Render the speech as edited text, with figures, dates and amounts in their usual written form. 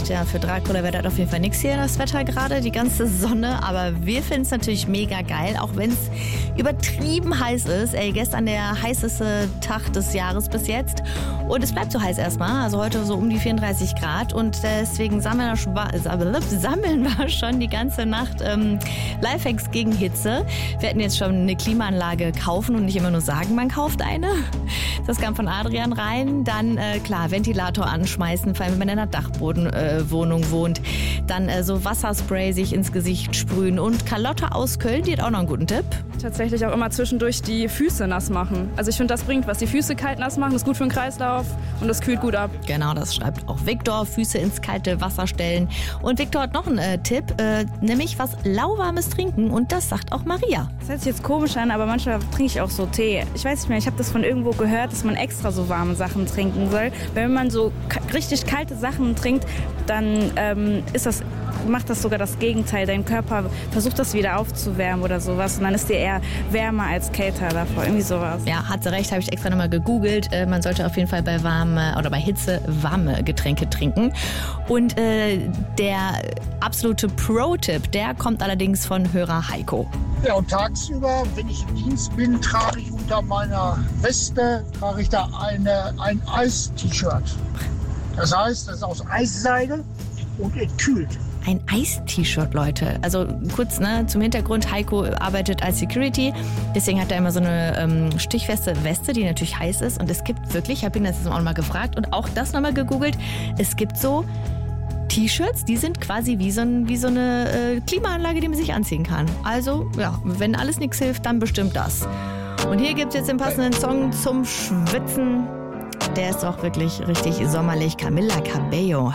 Nacht. Ja, für Dracula wäre das auf jeden Fall nichts hier, das Wetter gerade, die ganze Sonne. Aber wir finden es natürlich mega geil, auch wenn es übertrieben heiß ist. Ey, gestern der heißeste Tag des Jahres bis jetzt. Und es bleibt so heiß erstmal, also heute so um die 34 Grad. Und deswegen sammeln wir schon die ganze Nacht Lifehacks gegen Hitze. Wir hätten jetzt schon eine Klimaanlage kaufen und nicht immer nur sagen, man kauft eine. Das kam von Adrian rein. Dann, klar, Ventilator anschmeißen, vor allem wenn man in einer Dachbodenwohnung wohnt. Dann so Wasserspray sich ins Gesicht sprühen. Und Carlotta aus Köln, die hat auch noch einen guten Tipp. Tatsächlich auch immer zwischendurch die Füße nass machen. Also ich finde, das bringt was. Die Füße kalt nass machen, ist gut für den Kreislauf und das kühlt gut ab. Genau, das schreibt auch Viktor. Füße ins kalte Wasser stellen. Und Viktor hat noch einen Tipp, nämlich was lauwarmes trinken. Und das sagt auch Maria. Das hört sich jetzt komisch an, aber manchmal trinke ich auch so Tee. Ich weiß nicht mehr, ich habe das von irgendwo gehört, dass man extra so warme Sachen trinken soll. Wenn man so richtig kalte Sachen trinkt, dann macht das sogar das Gegenteil. Dein Körper versucht das wieder aufzuwärmen oder sowas und dann ist dir eher wärmer als kälter davor. Irgendwie sowas. Ja, hat sie recht, habe ich extra nochmal gegoogelt. Man sollte auf jeden Fall bei Hitze warme Getränke trinken. Und der absolute Pro-Tipp, der kommt allerdings von Hörer Heiko. Ja, und tagsüber, wenn ich im Dienst bin, trage ich unter meiner Weste ein Eis-T-Shirt. Das heißt, das ist aus Eisseide und es kühlt. Ein Eis-T-Shirt, Leute. Also kurz zum Hintergrund, Heiko arbeitet als Security, deswegen hat er immer so eine stichfeste Weste, die natürlich heiß ist. Und es gibt wirklich, ich habe ihn das jetzt auch mal gefragt und auch das nochmal gegoogelt, es gibt so T-Shirts, die sind quasi wie so eine Klimaanlage, die man sich anziehen kann. Also, ja, wenn alles nichts hilft, dann bestimmt das. Und hier gibt es jetzt den passenden Song zum Schwitzen. Der ist auch wirklich richtig sommerlich. Camila Cabello.